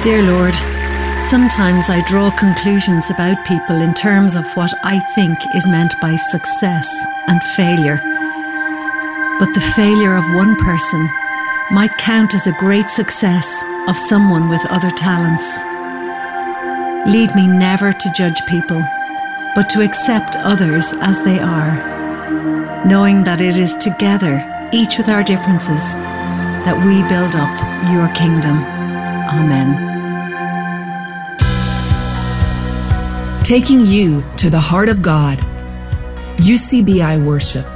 Dear Lord, sometimes I draw conclusions about people in terms of what I think is meant by success and failure. But the failure of one person might count as a great success of someone with other talents. Lead me never to judge people, but to accept others as they are, knowing that it is together, each with our differences, that we build up your kingdom. Amen. Taking you to the heart of God. UCBI Worship.